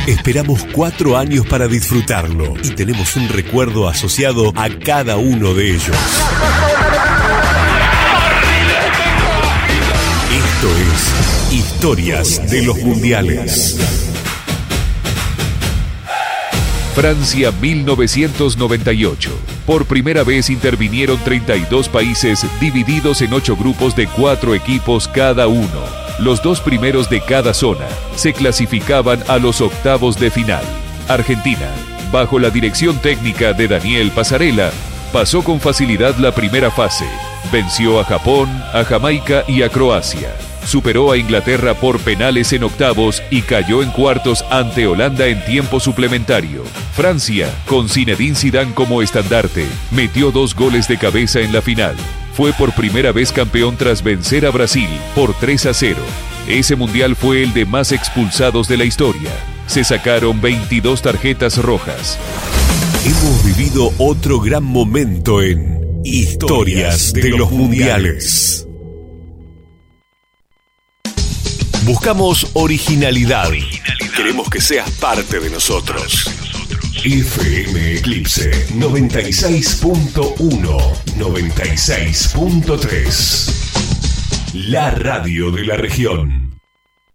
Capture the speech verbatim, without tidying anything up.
Esperamos cuatro años para disfrutarlo y tenemos un recuerdo asociado a cada uno de ellos. Esto es Historias de los Mundiales. Francia mil novecientos noventa y ocho. Por primera vez intervinieron treinta y dos países divididos en ocho grupos de cuatro equipos cada uno. Los dos primeros de cada zona se clasificaban a los octavos de final. Argentina, bajo la dirección técnica de Daniel Passarella, pasó con facilidad la primera fase. Venció a Japón, a Jamaica y a Croacia. Superó a Inglaterra por penales en octavos y cayó en cuartos ante Holanda en tiempo suplementario. Francia, con Zinedine Zidane como estandarte, metió dos goles de cabeza en la final. Fue por primera vez campeón tras vencer a Brasil por tres a cero. Ese mundial fue el de más expulsados de la historia. Se sacaron veintidós tarjetas rojas. Hemos vivido otro gran momento en Historias de los Mundiales. Buscamos originalidad. originalidad. Queremos que seas parte de nosotros. F M Eclipse noventa y seis punto uno, noventa y seis punto tres. La radio de la región.